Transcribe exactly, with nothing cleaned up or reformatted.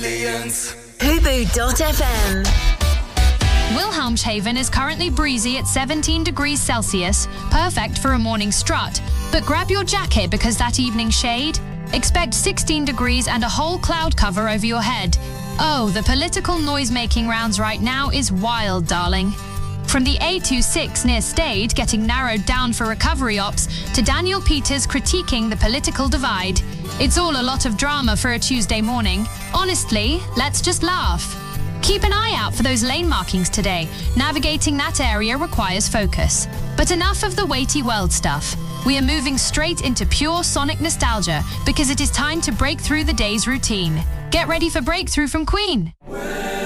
Brilliance. Hubu dot f m. Wilhelmshaven is currently breezy at seventeen degrees Celsius, perfect for a morning strut. But grab your jacket because that evening shade? Expect sixteen degrees and a whole cloud cover over your head. Oh, the political noise-making rounds right now is wild, darling. From the A twenty-six near Stade getting narrowed down for recovery ops to Daniel Peters critiquing the political divide. It's all a lot of drama for a Tuesday morning. Honestly, let's just laugh. Keep an eye out for those lane markings today. Navigating that area requires focus. But enough of the weighty world stuff. We are moving straight into pure sonic nostalgia because it is time to break through the day's routine. Get ready for Breakthrough from Queen.